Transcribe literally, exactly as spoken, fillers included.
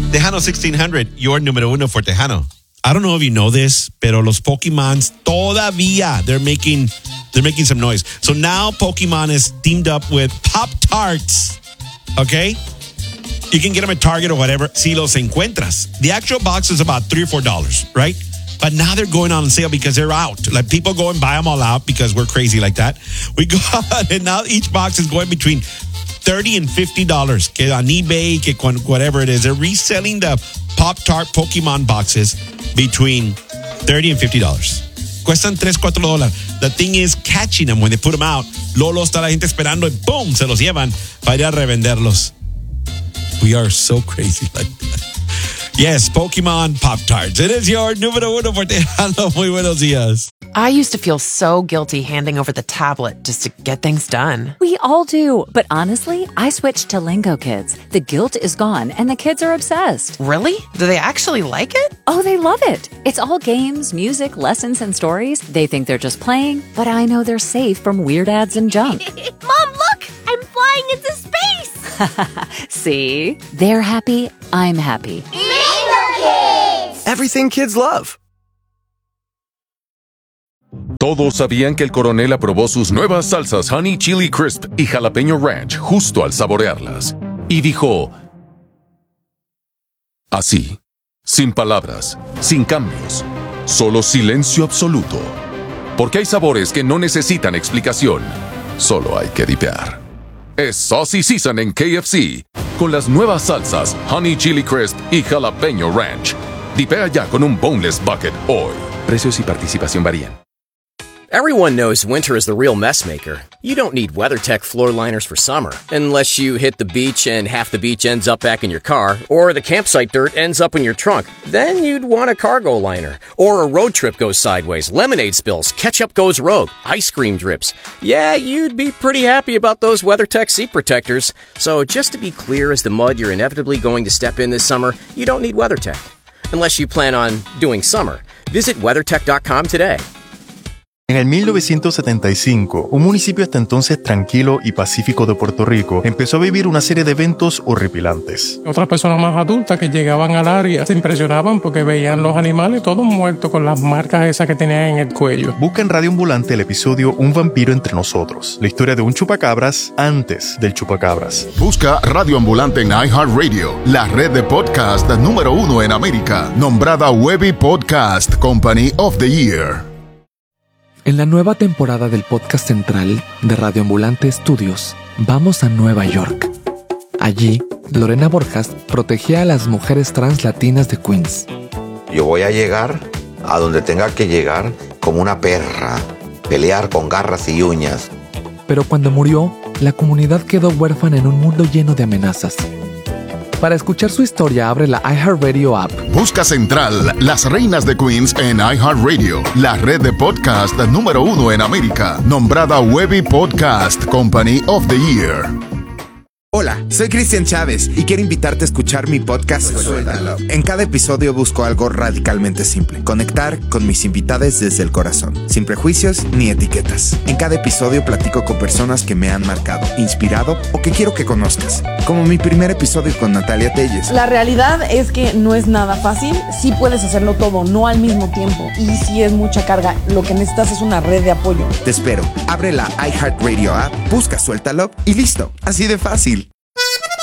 Tejano sixteen hundred, your número uno for Tejano. I don't know if you know this, pero los Pokemons todavía, they're making, they're making some noise. So now Pokemon is teamed up with Pop-Tarts, okay? You can get them at Target or whatever, si los encuentras. The actual box is about three or four dollars, right? But now they're going on sale because they're out. Like people go and buy them all out because we're crazy like that. We go out and now each box is going between thirty and fifty dollars. Que on eBay, que con whatever it is. They're reselling the Pop-Tart Pokemon boxes between thirty and fifty dollars. Cuestan tres, cuatro dólares. The thing is catching them when they put them out. Lolo está la gente esperando y boom, se los llevan para ir a revenderlos. We are so crazy like that. Yes, Pokemon Pop-Tarts. It is your número uno for Tejano. Muy buenos días. I used to feel so guilty handing over the tablet just to get things done. We all do. But honestly, I switched to Lingo Kids. The guilt is gone and the kids are obsessed. Really? Do they actually like it? Oh, they love it. It's all games, music, lessons, and stories. They think they're just playing, but I know they're safe from weird ads and junk. Mom, look! I'm flying into space! See? They're happy. I'm happy. Everything kids love. Todos sabían que el coronel aprobó sus nuevas salsas Honey Chili Crisp y Jalapeño Ranch justo al saborearlas. Y dijo, así, sin palabras, sin cambios, solo silencio absoluto. Porque hay sabores que no necesitan explicación, solo hay que dipear. Es Saucy Season en K F C, con las nuevas salsas Honey Chili Crisp y Jalapeño Ranch. Dipea ya con un boneless bucket hoy. Precios y participación varían. Everyone knows winter is the real mess maker. You don't need WeatherTech floor liners for summer, unless you hit the beach and half the beach ends up back in your car, or the campsite dirt ends up in your trunk. Then you'd want a cargo liner. Or a road trip goes sideways, lemonade spills, ketchup goes rogue, ice cream drips. Yeah, you'd be pretty happy about those WeatherTech seat protectors. So just to be clear as the mud you're inevitably going to step in this summer, you don't need WeatherTech. Unless you plan on doing summer. Visit WeatherTech dot com today. En el mil novecientos setenta y cinco, un municipio hasta entonces tranquilo y pacífico de Puerto Rico empezó a vivir una serie de eventos horripilantes. Otras personas más adultas que llegaban al área se impresionaban porque veían los animales todos muertos con las marcas esas que tenían en el cuello. Busca en Radio Ambulante el episodio Un vampiro entre nosotros, la historia de un chupacabras antes del chupacabras. Busca Radio Ambulante en iHeartRadio, la red de podcast número uno en América, nombrada Webby Podcast Company of the Year. En la nueva temporada del podcast central de Radio Ambulante Studios, vamos a Nueva York. Allí, Lorena Borjas protegía a las mujeres trans latinas de Queens. Yo voy a llegar a donde tenga que llegar como una perra, pelear con garras y uñas. Pero cuando murió, la comunidad quedó huérfana en un mundo lleno de amenazas. Para escuchar su historia, abre la iHeartRadio app. Busca Central, Las Reinas de Queens en iHeartRadio, la red de podcast número uno en América, nombrada Webby Podcast Company of the Year. Hola, soy Cristian Chávez y quiero invitarte a escuchar mi podcast Suéltalo. En cada episodio busco algo radicalmente simple: conectar con mis invitados desde el corazón, sin prejuicios ni etiquetas. En cada episodio platico con personas que me han marcado, inspirado o que quiero que conozcas, como mi primer episodio con Natalia Telles. La realidad es que no es nada fácil. Sí puedes hacerlo todo, no al mismo tiempo, y sí es mucha carga. Lo que necesitas es una red de apoyo. Te espero. Abre la iHeartRadio app, busca Suéltalo y listo. Así de fácil.